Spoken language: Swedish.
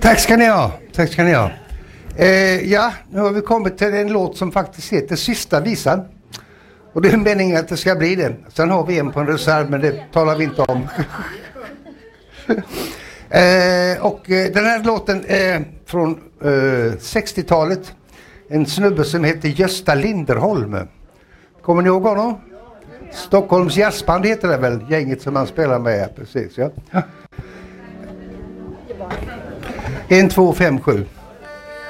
Tack ska ni ha. Tack ska ni ha. Ja, nu har vi kommit till en låt som faktiskt heter Sista visan. Och det är meningen att det ska bli det. Sen har vi en på en reserv, men det talar vi inte om. Och den här låten är från 60-talet. En snubbe som heter Gösta Linderholm. Kommer ni ihåg honom? Stockholms jazzband heter det väl, gänget som han spelar med. Precis, ja. 1, 2, 5, 7.